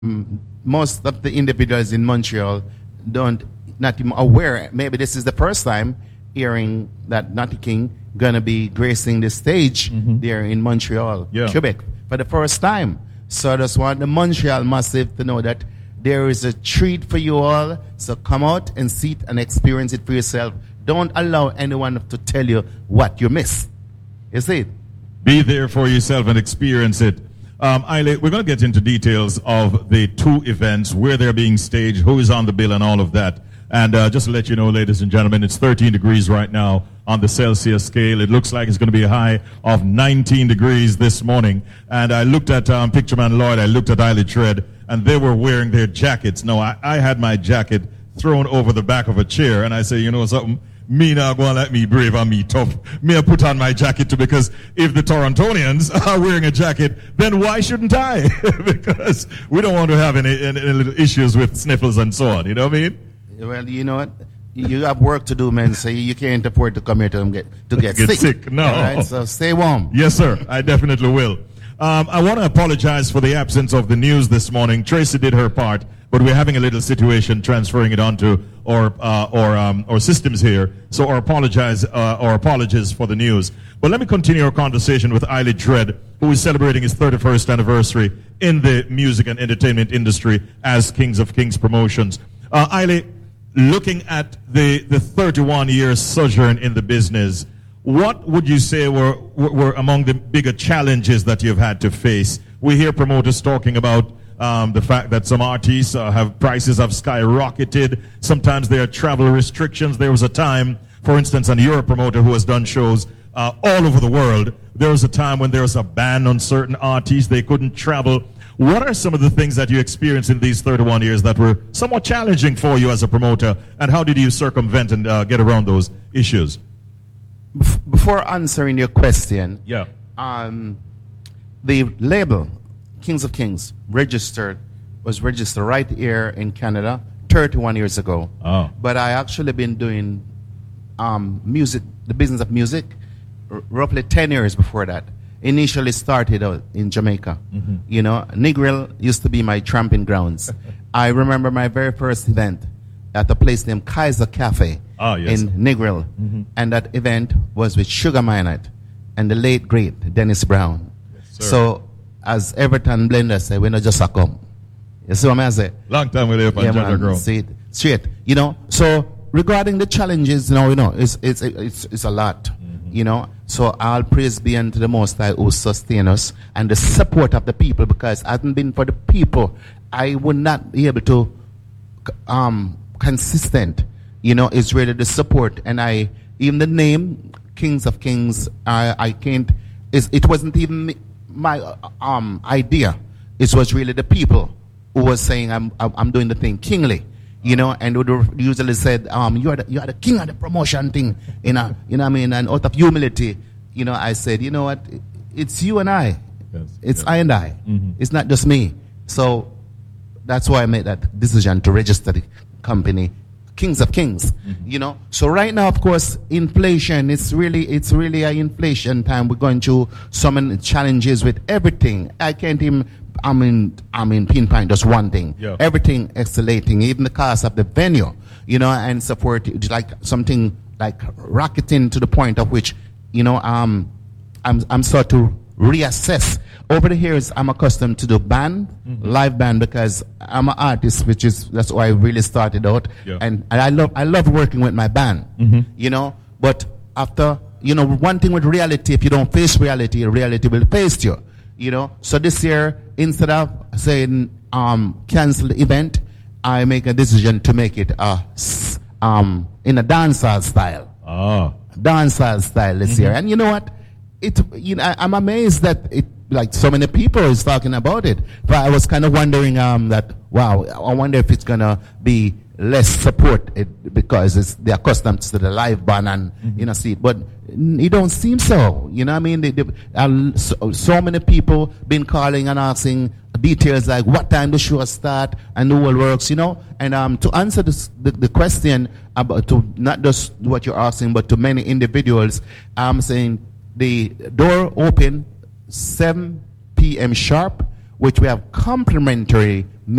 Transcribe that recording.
most of the individuals in Montreal don't not even aware. Maybe this is the first time hearing that Natty King gonna be gracing the stage there in Montreal, Quebec, for the first time. So I just want the Montreal Massive to know that there is a treat for you all. So come out and see it and experience it for yourself. Don't allow anyone to tell you what you missed. You see it? Be there for yourself and experience it. Eiley, we're going to get into details of the two events, where they're being staged, who is on the bill, and all of that. And just to let you know, ladies and gentlemen, it's 13 degrees right now on the Celsius scale. It looks like it's going to be a high of 19 degrees this morning. And I looked at Pictureman Lloyd, I looked at Eiley Dread, and they were wearing their jackets. No, I had my jacket thrown over the back of a chair, and I say, you know something? Me not going to let me brave and me tough. Me I put on my jacket too, because if the Torontonians are wearing a jacket, then why shouldn't I? Because we don't want to have any little issues with sniffles and so on. You know what I mean? Well, you know what? You have work to do, man. So you can't afford to come here to get sick. No. All right, so stay warm. Yes, sir. I definitely will. I want to apologize for the absence of the news this morning. Tracy did her part, but we're having a little situation transferring it onto our systems here. So our apologies for the news. But let me continue our conversation with Eiley Dread, who is celebrating his 31st anniversary in the music and entertainment industry as Kings of Kings Promotions. Eiley, looking at the 31-year sojourn in the business, what would you say were among the bigger challenges that you've had to face? We hear promoters talking about the fact that some artists prices have skyrocketed. Sometimes there are travel restrictions. There was a time, for instance, and you're a promoter who has done shows all over the world. There was a time when there was a ban on certain artists. They couldn't travel. What are some of the things that you experienced in these 31 years that were somewhat challenging for you as a promoter, and how did you circumvent and get around those issues? Before answering your question, the label Kings of Kings was registered right here in Canada 31 years ago. Oh. But I actually been doing music, the business of music, roughly 10 years before that. Initially started out in Jamaica. You know, Negril used to be my tramping grounds. I remember my very first event at a place named Kaiser Cafe in Negril. And that event was with Sugar Minott and the late, great Dennis Brown. Yes, so, as Everton Blender said, we not just a come. You see what I say? Long time we live on Gender Grow. See it straight. You know, so regarding the challenges, it's a lot. You know, so all praise be unto the Most High who sustain us and the support of the people, because hadn't been for the people, I would not be able to consistent. You know, it's really the support, and even the name Kings of Kings, I can't. It wasn't even my idea. It was really the people who was saying I'm doing the thing kingly. You know, and would usually said, you are the king of the promotion thing, you know what I mean? And out of humility, you know, I said, you know what, it's you and I. It's I and I. It's not just me. So that's why I made that decision to register the company, Kings of Kings. You know, so right now, of course, inflation, it's really an inflation time. We're going through some challenges with everything. I can't even pinpoint just one thing. Everything escalating, even the cost of the venue, you know, and support, like something like rocketing to the point of which, you know, I'm sort to reassess. Over the years, I'm accustomed to the band, live band, because I'm an artist, that's why I really started out. And I love working with my band, you know, but after, you know, one thing with reality, if you don't face reality, reality will face you. You know, so this year, instead of saying cancel the event, I make a decision to make it in a dancehall style. Dancehall style this year, and you know what? I'm amazed that like so many people is talking about it. But I was kind of wondering that wow, I wonder if it's gonna be less support because they're accustomed to the live band and you know see it, but it don't seem so. You know what I mean? So many people been calling and asking details like what time the show start and the whole works. You know, and to answer the question about to not just what you're asking, but to many individuals, I'm saying the door open 7 p.m. sharp which we have complementary